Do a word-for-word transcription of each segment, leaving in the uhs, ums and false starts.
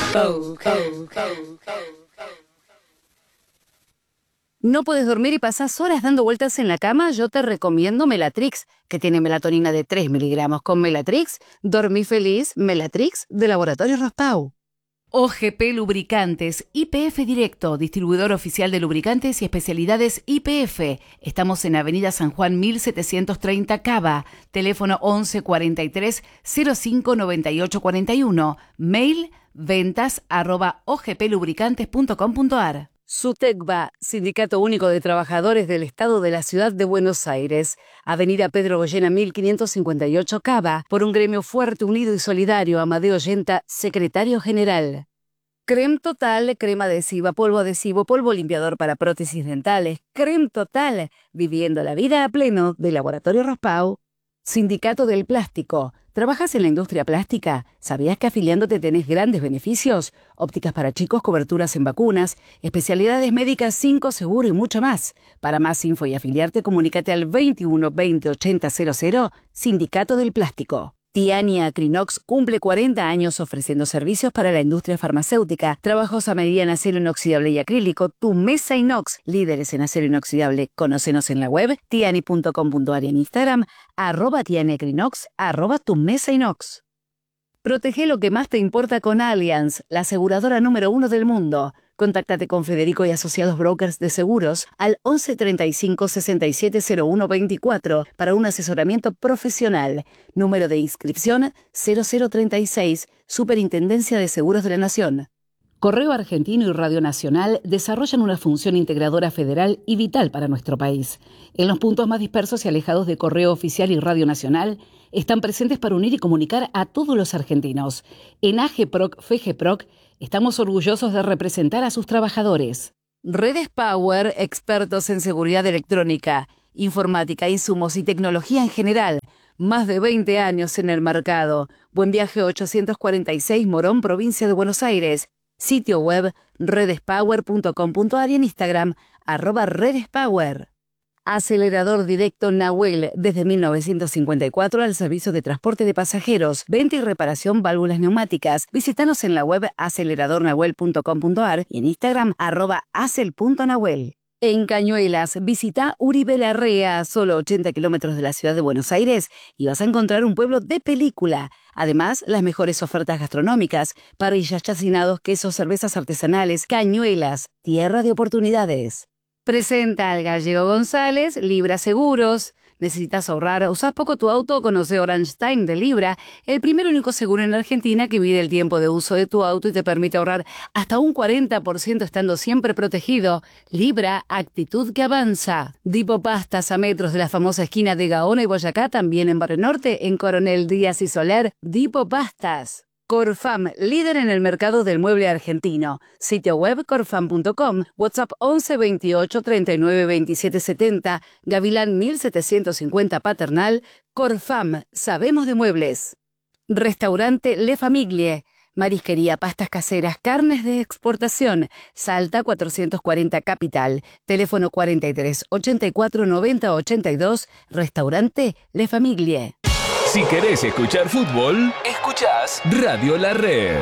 Go, go, go, go. ¿No puedes dormir y pasás horas dando vueltas en la cama? Yo te recomiendo Melatrix, que tiene melatonina de tres miligramos. Con Melatrix, dormí feliz. Melatrix, de Laboratorio Rospau. O G P Lubricantes, Y P F Directo, distribuidor oficial de lubricantes y especialidades Y P F. Estamos en Avenida San Juan mil setecientos treinta Cava, teléfono once cuarenta y tres cero cinco noventa y ocho cuarenta y uno, mail ventas arroba ogplubricantes punto com punto ar. SUTECBA, Sindicato Único de Trabajadores del Estado de la Ciudad de Buenos Aires, Avenida Pedro Goyena mil quinientos cincuenta y ocho Cava, por un gremio fuerte, unido y solidario. Amadeo Yenta, Secretario General. Creme Total, crema adhesiva, polvo adhesivo, polvo limpiador para prótesis dentales. Creme Total, viviendo la vida a pleno, de Laboratorio Rospau. Sindicato del Plástico. ¿Trabajas en la industria plástica? ¿Sabías que afiliándote tenés grandes beneficios? Ópticas para chicos, coberturas en vacunas, especialidades médicas cinco seguro y mucho más. Para más info y afiliarte, comunícate al veintiuno veinte ochenta cero cero, Sindicato del Plástico. Tiani Acrinox cumple cuarenta años ofreciendo servicios para la industria farmacéutica, trabajos a medida en acero inoxidable y acrílico. Tu mesa inox, líderes en acero inoxidable. Conócenos en la web tiani punto com punto ar y en Instagram, arroba Tiani Acrinox, arroba tu mesa inox. Protege lo que más te importa con Allianz, la aseguradora número uno del mundo. Contáctate con Federico y Asociados Brokers de Seguros al once treinta y cinco sesenta y siete cero uno veinticuatro para un asesoramiento profesional. Número de inscripción cero cero treinta y seis, Superintendencia de Seguros de la Nación. Correo Argentino y Radio Nacional desarrollan una función integradora federal y vital para nuestro país. En los puntos más dispersos y alejados de Correo Oficial y Radio Nacional, están presentes para unir y comunicar a todos los argentinos. En AGEPROC, FEGEPROC, estamos orgullosos de representar a sus trabajadores. Redes Power, expertos en seguridad electrónica, informática, insumos y tecnología en general. Más de veinte años en el mercado. Buen Viaje ochocientos cuarenta y seis, Morón, provincia de Buenos Aires. Sitio web redespower punto com punto ar y en Instagram, arroba redespower. Acelerador Directo Nahuel, desde mil novecientos cincuenta y cuatro al servicio de transporte de pasajeros, venta y reparación válvulas neumáticas. Visítanos en la web acelerador nahuel punto com punto ar y en Instagram, arroba acel punto nahuel. En Cañuelas, visita Uribe Larrea, solo ochenta kilómetros de la ciudad de Buenos Aires, y vas a encontrar un pueblo de película. Además, las mejores ofertas gastronómicas, parrillas, chacinados, quesos, cervezas artesanales. Cañuelas, tierra de oportunidades. Presenta al Gallego González, Libra Seguros. ¿Necesitas ahorrar? ¿Usás poco tu auto? Conoce Orange Time de Libra, el primer único seguro en Argentina que mide el tiempo de uso de tu auto y te permite ahorrar hasta un cuarenta por ciento estando siempre protegido. Libra, actitud que avanza. Dipo Pastas, a metros de la famosa esquina de Gaona y Boyacá, también en Barrio Norte, en Coronel Díaz y Soler. Dipo Pastas. Corfam, líder en el mercado del mueble argentino. Sitio web corfam punto com, WhatsApp once veintiocho treinta y nueve veintisiete setenta, Gavilán mil setecientos cincuenta Paternal. Corfam, sabemos de muebles. Restaurante Le Famiglie, marisquería, pastas caseras, carnes de exportación. Salta cuatrocientos cuarenta Capital, teléfono cuarenta y tres ochenta y cuatro noventa ochenta y dos, Restaurante Le Famiglie. Si querés escuchar fútbol, escuchás Radio La Red.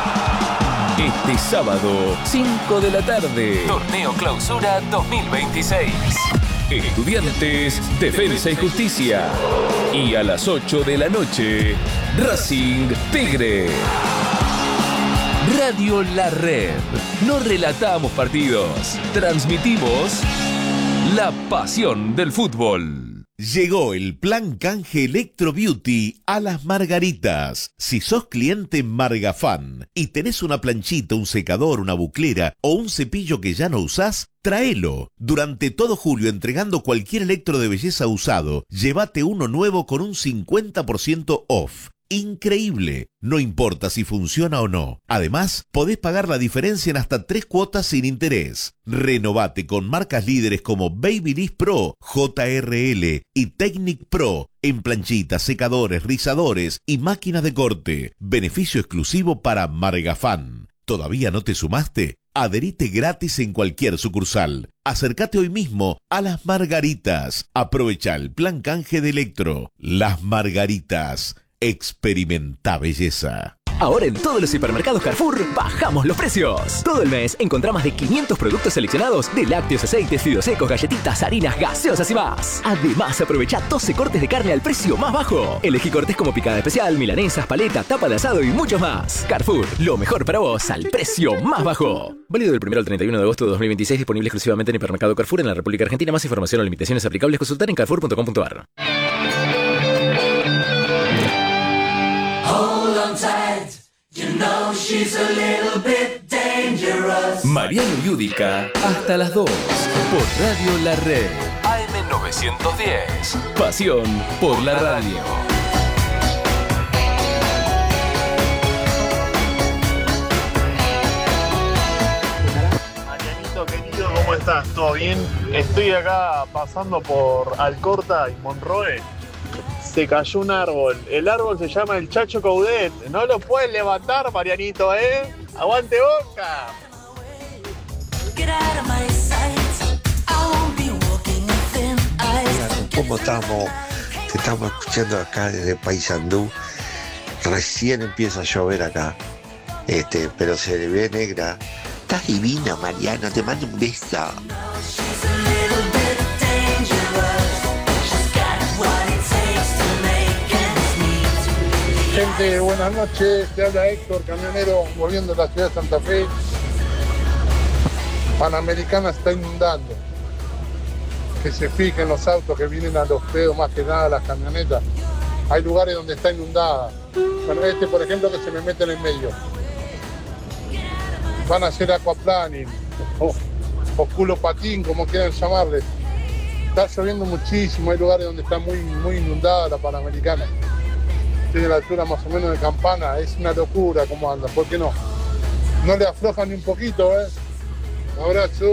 Este sábado, cinco de la tarde, Torneo Clausura dos mil veintiséis. Estudiantes, Defensa y Justicia. Y a las ocho de la noche, Racing Tigre. Radio La Red. No relatamos partidos, transmitimos la pasión del fútbol. Llegó el plan canje Electro Beauty a Las Margaritas. Si sos cliente Margafan y tenés una planchita, un secador, una buclera o un cepillo que ya no usás, tráelo. Durante todo julio, entregando cualquier electro de belleza usado, llévate uno nuevo con un cincuenta por ciento off. Increíble, no importa si funciona o no. Además, podés pagar la diferencia en hasta tres cuotas sin interés. Renovate con marcas líderes como Babyliss Pro, J R L y Technic Pro en planchitas, secadores, rizadores y máquinas de corte. Beneficio exclusivo para Margafan. ¿Todavía no te sumaste? Adherite gratis en cualquier sucursal. Acércate hoy mismo a Las Margaritas. Aprovecha el plan canje de Electro. Las Margaritas. Experimenta belleza. Ahora en todos los supermercados Carrefour bajamos los precios. Todo el mes encontrá más de quinientos productos seleccionados de lácteos, aceites, fideos secos, galletitas, harinas, gaseosas y más. Además, aprovecha doce cortes de carne al precio más bajo. Elegí cortes como picada especial, milanesas, paleta, tapa de asado y mucho más. Carrefour, lo mejor para vos al precio más bajo. Válido del primero al treinta y uno de agosto de dos mil veintiséis, disponible exclusivamente en hipermercado Carrefour en la República Argentina. Más información o limitaciones aplicables consultar en carrefour punto com punto a r. Mariano Yudica hasta las dos por Radio La Red. A M novecientos diez. Pasión por la radio. Marianito querido, ¿cómo estás? ¿Todo bien? Estoy acá pasando por Alcorta y Monroe. Se cayó un árbol. El árbol se llama el Chacho Coudet. No lo puedes levantar, Marianito, ¿eh? ¡Aguante Boca! ¿Cómo estamos? Te estamos escuchando acá desde Paysandú. Recién empieza a llover acá. Este, pero se le ve negra. Estás divina, Mariano. Te mando un beso. Gente, buenas noches, te habla Héctor, camionero, volviendo a la ciudad de Santa Fe. Panamericana está inundando. Que se fijen los autos que vienen a los pedos, más que nada las camionetas. Hay lugares donde está inundada. Bueno, este por ejemplo que se me mete en el medio. Van a hacer aquaplaning o, o culo patín, como quieran llamarle. Está lloviendo muchísimo, hay lugares donde está muy, muy inundada la Panamericana. Tiene la altura más o menos de Campana, es una locura cómo anda, ¿por qué no? No le aflojan ni un poquito, ¿eh? Un abrazo.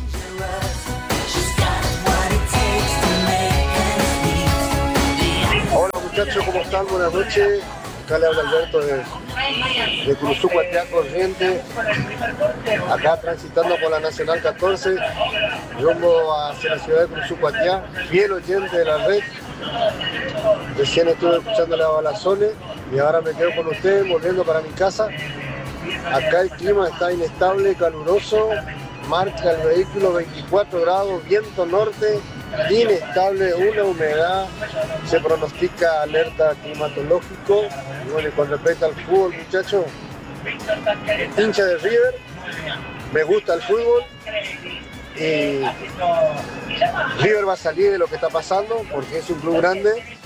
Hola muchachos, ¿cómo están? Buenas noches. Acá le habla Alberto de, de Curuzú, Cuatiá, Corriente. Acá transitando por la Nacional catorce, rumbo hacia la ciudad de Curuzú, Cuatiá. Fiel oyente de la red. Recién estuve escuchando la Balazone y ahora me quedo con ustedes volviendo para mi casa. Acá el clima está inestable, caluroso, marca el vehículo veinticuatro grados, viento norte, inestable, una humedad, se pronostica alerta climatológico. Y bueno, y con respecto al fútbol, muchachos, hincha de River, me gusta el fútbol y River va a salir de lo que está pasando porque es un club grande.